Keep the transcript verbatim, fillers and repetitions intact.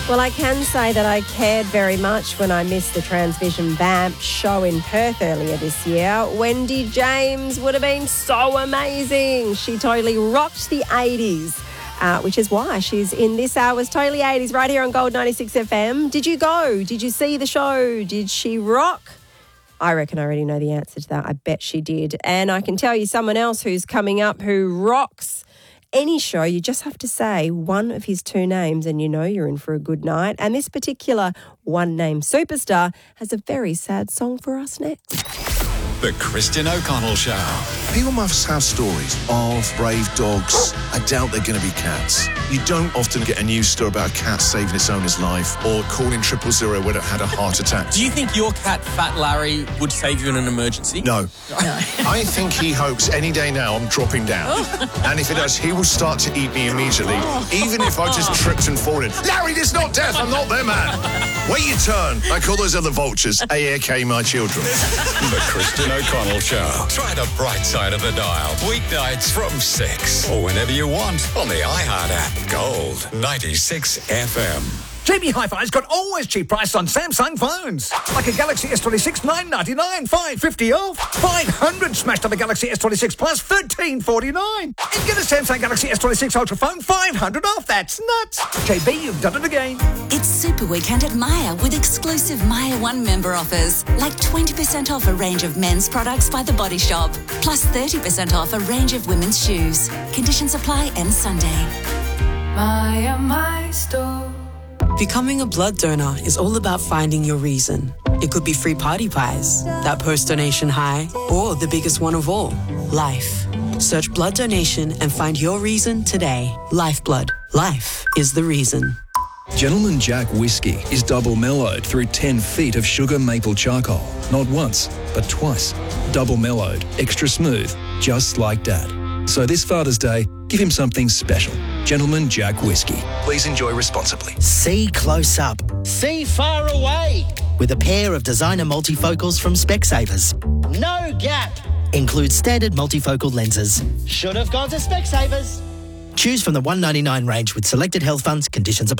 Well, I can say that I cared very much when I missed the Transvision B A M P show in Perth earlier this year. Wendy James would have been so amazing. She totally rocked the eighties, uh, which is why she's in this hour's Totally eighties right here on Gold ninety-six F M. Did you go? Did you see the show? Did she rock? I reckon I already know the answer to that. I bet she did. And I can tell you someone else who's coming up who rocks any show. You just have to say one of his two names and you know you're in for a good night. And this particular one-name superstar has a very sad song for us next. The Christian O'Connell Show. People must have stories of brave dogs. I doubt they're going to be cats. You don't often get a news story about a cat saving its owner's life or calling triple zero when it had a heart attack. Do you think your cat, Fat Larry, would save you in an emergency? No. no. I think he hopes any day now I'm dropping down. And if it does, he will start to eat me immediately, even if I just tripped and fallen. Larry, this is not death. I'm not their man. Wait your turn. I call those other vultures A A K my children. The Christian O'Connell Show. Try the bright side of the dial. Weeknights from six or whenever you want on the iHeart app. Gold ninety-six F M. J B Hi-Fi's got always cheap prices on Samsung phones. Like a Galaxy S twenty-six, nine ninety-nine, five fifty off. five hundred smashed up a Galaxy S twenty-six Plus, thirteen forty-nine. And get a Samsung Galaxy S twenty-six Ultra phone, five hundred off. That's nuts. J B, you've done it again. It's Super Weekend at Myer with exclusive Myer One member offers. Like twenty percent off a range of men's products by The Body Shop. Plus thirty percent off a range of women's shoes. Conditions apply end Sunday. Myer, my store. Becoming a blood donor is all about finding your reason. It could be free party pies, that post-donation high, or the biggest one of all, life. Search blood donation and find your reason today. Lifeblood. Life is the reason. Gentleman Jack Whiskey is double mellowed through ten feet of sugar maple charcoal. Not once, but twice. Double mellowed, extra smooth, just like Dad. So this Father's Day, give him something special. Gentleman Jack Whiskey. Please enjoy responsibly. See close up. See far away. With a pair of designer multifocals from Specsavers. No gap. Includes standard multifocal lenses. Should have gone to Specsavers. Choose from the one ninety-nine range with selected health funds. Conditions apply.